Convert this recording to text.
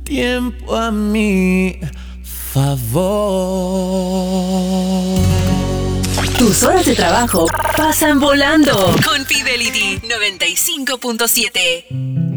tiempo a mi favor. Tus horas de trabajo pasan volando. Con Fidelity 95.7.